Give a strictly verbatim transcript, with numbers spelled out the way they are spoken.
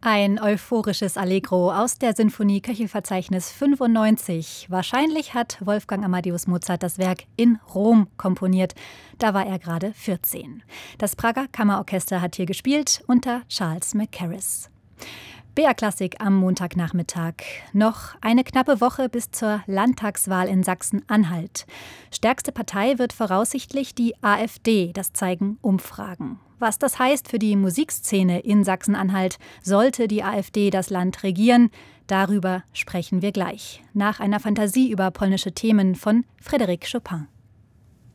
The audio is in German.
Ein euphorisches Allegro aus der Sinfonie Köchelverzeichnis fünfundneunzig. Wahrscheinlich hat Wolfgang Amadeus Mozart das Werk in Rom komponiert. Da war er gerade vierzehn. Das Prager Kammerorchester hat hier gespielt unter Charles Mackerras. B R-Klassik am Montagnachmittag. Noch eine knappe Woche bis zur Landtagswahl in Sachsen-Anhalt. Stärkste Partei wird voraussichtlich die AfD, das zeigen Umfragen. Was das heißt für die Musikszene in Sachsen-Anhalt, sollte die AfD das Land regieren, darüber sprechen wir gleich. Nach einer Fantasie über polnische Themen von Frédéric Chopin.